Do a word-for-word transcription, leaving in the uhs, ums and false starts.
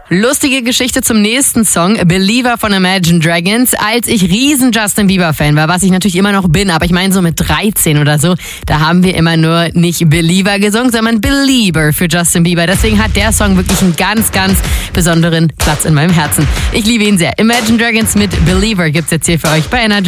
Lustige Geschichte zum nächsten Song, Believer von Imagine Dragons. Als ich riesen Justin Bieber Fan war, was ich natürlich immer noch bin, aber ich meine so mit dreizehn oder so, da haben wir immer nur nicht Believer gesungen, sondern Belieber für Justin Bieber. Deswegen hat der Song wirklich einen ganz, ganz besonderen Platz in meinem Herzen. Ich liebe ihn sehr. Imagine Dragons mit Believer gibt's jetzt hier für euch bei Energy.